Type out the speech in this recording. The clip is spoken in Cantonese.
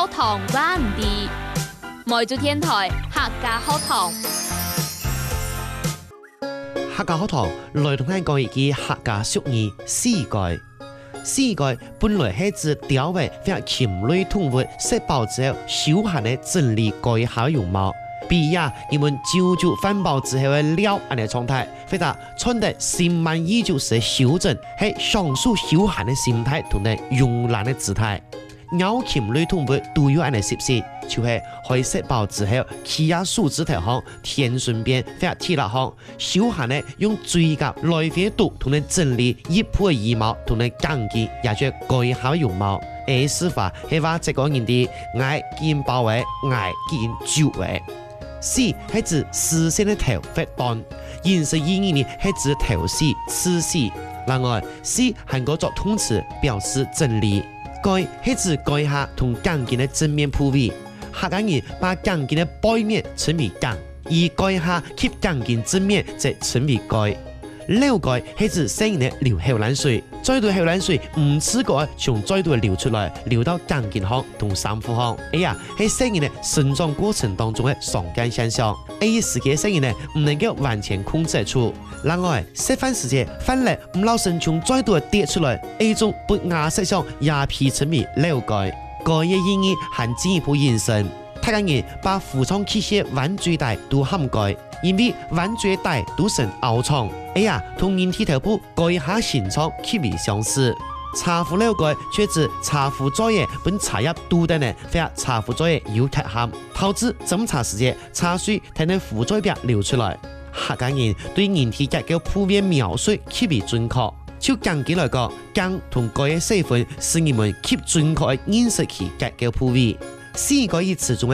學堂關閉，每週天台客家學堂。 客家學堂來同咱講一句客家俗語四改。四改本來係指雕為非常禽類動物食飽之後休閒的整理改下容貌。比如人們朝飯飽之後的了安的狀態，或者穿得心滿意足時修整，係享受休閒的心態同埋慵懶的姿態。鳥禽類動物都有安的習性，就係可以食飽之後，企喺樹枝頭上、田順邊或鐵落上，休閒的用嘴甲來回讀同埋整理一鋪的羽毛同埋乾淨，也就改下容貌。說法係話這個人的愛見包圍，愛見足圍。四係指視線的頭發短，形式意義呢係指頭四、次四。另外，四係個作通詞，表示整理。改係指改下同乾淨的正面部位，客家人把乾淨的背面稱為乾，而改下吸乾淨正面則稱為改。流改係指生人的流後冷水，再度後冷水唔自覺從再度流出來，流到乾淨腔同衫褲腔。係生人的生長過程當中的常見現象。時嘅生人呢唔能夠完全控制住。另外，食飯時節飯粒唔留神從再度跌出來，一種不雅現象也被稱為流改。改嘅意義還進一步延伸。客家人把服裝器械玩最大都涵蓋，因為玩最大都成凹創，同人體頭部改下形狀極為相似。茶壺流改卻指茶壺作業本茶葉多的呢，或者茶壺作業有缺陷，導致斟茶時節茶水才能浮在邊流出來。客家人對人體結構普遍描述極為準確，就乾淨來講，乾同改嘅成分使人們極準確的認識其結構部位。四個一詞中